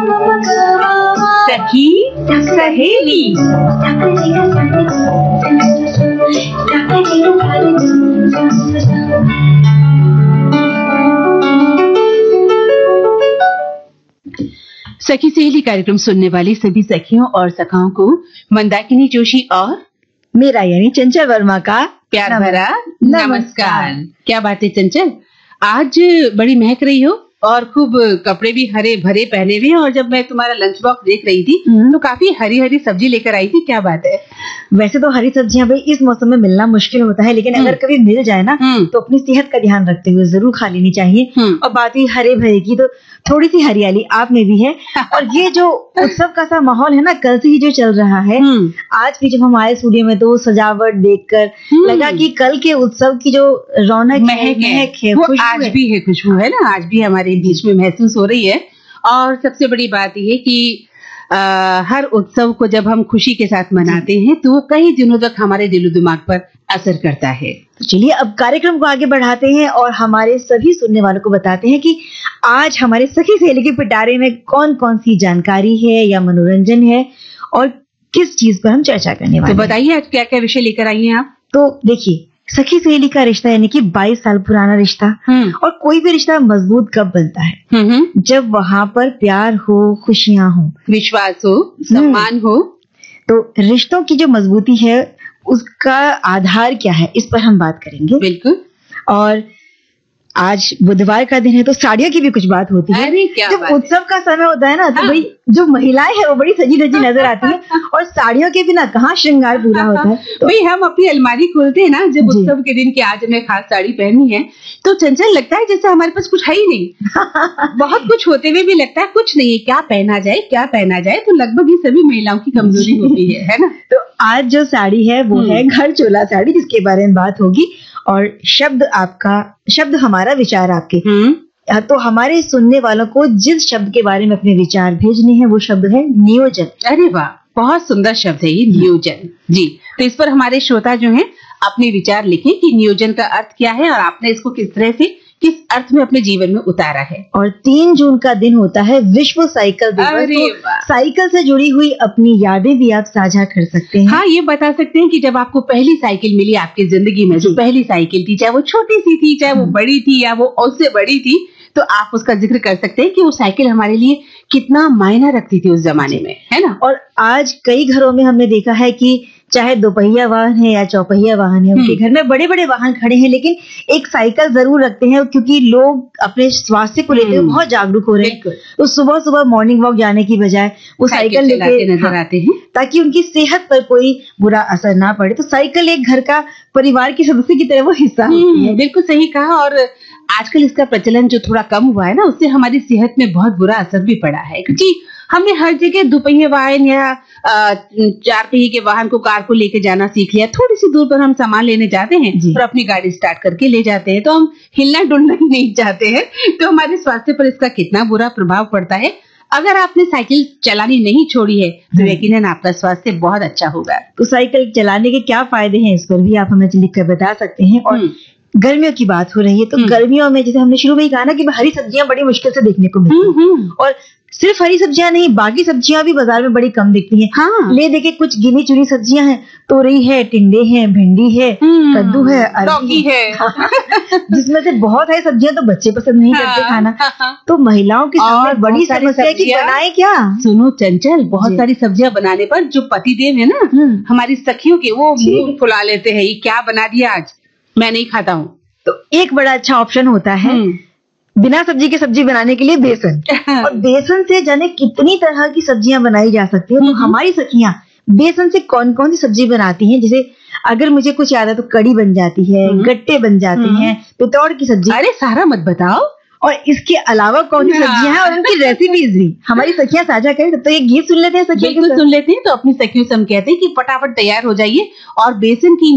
सखी सहेली। सखी सहेली कार्यक्रम सुनने वाली सभी सखियों और सखाओं को मंदाकिनी जोशी और मेरा यानी चंचल वर्मा का प्यार भरा नमस्कार। क्या बात है चंचल, आज बड़ी महक रही हो और खूब कपड़े भी हरे भरे पहने हुए हैं। और जब मैं तुम्हारा लंच बॉक्स देख रही थी तो काफी हरी हरी सब्जी लेकर आई थी। क्या बात है? वैसे तो हरी सब्जियां भाई इस मौसम में मिलना मुश्किल होता है, लेकिन अगर कभी मिल जाए ना तो अपनी सेहत का ध्यान रखते हुए जरूर खा लेनी चाहिए। और बात हुई हरे भरे की, तो थोड़ी सी हरियाली आप में भी है। और ये जो उत्सव का सा माहौल है ना, कल से ही जो चल रहा है, आज भी जब हम आए स्टूडियो में तो सजावट देखकर लगा कि कल के उत्सव की जो रौनक महक है वो आज भी है, खुशबू है ना, आज भी हमारे बीच में महसूस हो रही है। और सबसे बड़ी बात यह है कि हर उत्सव को जब हम खुशी के साथ मनाते हैं तो वो कई दिनों तक हमारे दिलो दिमाग पर असर करता है। तो चलिए अब कार्यक्रम को आगे बढ़ाते हैं और हमारे सभी सुनने वालों को बताते हैं कि आज हमारे सखी सहेली के पिटारे में कौन कौन सी जानकारी है या मनोरंजन है और किस चीज पर हम चर्चा करने वाले हैं। तो बताइए आज क्या क्या विषय लेकर आई हैं आप। तो देखिए, सखी सहेली का रिश्ता यानी कि 22 साल पुराना रिश्ता। और कोई भी रिश्ता मजबूत कब बनता है? जब वहां पर प्यार हो, खुशियां हो, विश्वास हो, सम्मान हो। तो रिश्तों की जो मजबूती है उसका आधार क्या है, इस पर हम बात करेंगे। बिल्कुल। और आज बुधवार का दिन है तो साड़ियों की भी कुछ बात होती है। जब उत्सव का समय होता है ना तो भाई जो महिलाएं हैं वो बड़ी सजी धजी नजर आती हैं और साड़ियों के बिना कहाँ श्रृंगार पूरा होता है। तो भाई हम अपनी अलमारी खोलते हैं ना जब उत्सव के दिन की आज हमें खास साड़ी पहननी है तो चंचल लगता है जैसे हमारे पास कुछ है ही नहीं। बहुत कुछ होते हुए भी लगता है कुछ नहीं है, क्या पहना जाए क्या पहना जाए। तो लगभग ये सभी महिलाओं की कमजोरी होती है ना। तो आज जो साड़ी है वो है घर चोला साड़ी, जिसके बारे में बात होगी। और शब्द हमारा, विचार आपके। तो हमारे सुनने वालों को जिस शब्द के बारे में अपने विचार भेजने हैं वो शब्द है नियोजन। अरे वाह, बहुत सुंदर शब्द है ये नियोजन जी। तो इस पर हमारे श्रोता जो हैं अपने विचार लिखें कि नियोजन का अर्थ क्या है और आपने इसको किस तरह से किस अर्थ में अपने जीवन में उतारा है। और 3 जून का दिन होता है विश्व साइकिल दिवस। तो साइकिल से जुड़ी हुई अपनी यादें भी आप साझा कर सकते हैं। हाँ, ये बता सकते हैं कि जब आपको पहली साइकिल मिली आपकी जिंदगी में, जो पहली साइकिल थी, चाहे वो छोटी सी थी, चाहे वो बड़ी थी या वो उससे बड़ी थी, तो आप उसका जिक्र कर सकते हैं कि वो साइकिल हमारे लिए कितना मायना रखती थी उस जमाने में, है ना। और आज कई घरों में हमने देखा है कि चाहे दोपहिया वाहन है या चौपहिया वाहन है, उनके घर में बड़े बड़े वाहन खड़े हैं, लेकिन एक साइकिल जरूर रखते हैं क्योंकि लोग अपने स्वास्थ्य को लेकर बहुत जागरूक हो रहे हैं। तो सुबह सुबह मॉर्निंग वॉक जाने की बजाय वो साइकिल लेके नजर आते हैं ताकि उनकी सेहत पर कोई बुरा असर ना पड़े। तो साइकिल एक घर का परिवार के सदस्य की तरह वो हिस्सा होती है। बिल्कुल सही कहा। और आजकल इसका प्रचलन जो थोड़ा कम हुआ है ना, उससे हमारी सेहत में बहुत बुरा असर भी पड़ा है, क्योंकि हमने हर जगह दुपहिए वाहन या 4 पहिए के वाहन को, कार को लेके जाना सीख लिया। थोड़ी सी दूर पर हम सामान लेने जाते हैं और अपनी गाड़ी स्टार्ट करके ले जाते हैं, तो हम हिलना डुलना ही नहीं चाहते हैं। तो हमारे स्वास्थ्य पर इसका कितना बुरा प्रभाव पड़ता है। अगर आपने साइकिल चलानी नहीं छोड़ी है तो यकीनन आपका स्वास्थ्य बहुत अच्छा होगा। तो साइकिल चलाने के क्या फायदे हैं, इस पर भी आप हमें लिख कर बता सकते हैं। और गर्मियों की बात हो रही है तो गर्मियों में जैसे हमने शुरू में ही कहा ना कि हरी सब्जियां बड़ी मुश्किल से देखने को मिलती हैं। और सिर्फ हरी सब्जियां नहीं, बाकी सब्जियां भी बाजार में बड़ी कम दिखती हैं। हाँ। ले देखे कुछ गिनी चुनी सब्जियां हैं, तोरई है, टिंडे हैं, भिंडी है, कद्दू है, लौकी है, जिसमें से बहुत सारी सब्जियां तो बच्चे पसंद नहीं करते खाना। तो महिलाओं की सामने बड़ी समस्या है कि बनाए क्या। सुनो चंचल, बहुत सारी सब्जियां बनाने पर जो पतिदेव है ना हमारी सखियों के, वो मुंह फुला लेते हैं, ये क्या बना दिया आज, मैं नहीं खाता हूँ। तो एक बड़ा अच्छा ऑप्शन होता है बिना सब्जी के सब्जी बनाने के लिए बेसन। और बेसन से जाने कितनी तरह की सब्जियां बनाई जा सकती है। तो हमारी सखियां बेसन से कौन कौन सी सब्जी बनाती हैं, जैसे अगर मुझे कुछ याद है तो कड़ी बन जाती है, गट्टे बन जाते हैं, पितौड़ की सब्जी। अरे सारा मत बताओ। और इसके अलावा कौन सी सब्जियां हैं और उनकी रेसिपीज भी हमारी सखियां साझा करें। तो ये गीत सुन लेते हैं सखियों, बिल्कुल सुन लेते हैं। तो अपनी सखियों से हम कहते हैं कि फटाफट तैयार हो जाइए और बेसन की